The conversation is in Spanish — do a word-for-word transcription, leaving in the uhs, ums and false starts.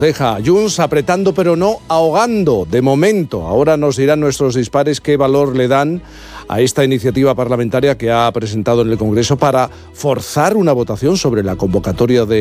Deja a Junts apretando pero no ahogando, de momento. Ahora nos dirán nuestros dispares qué valor le dan a esta iniciativa parlamentaria que ha presentado en el Congreso para forzar una votación sobre la convocatoria de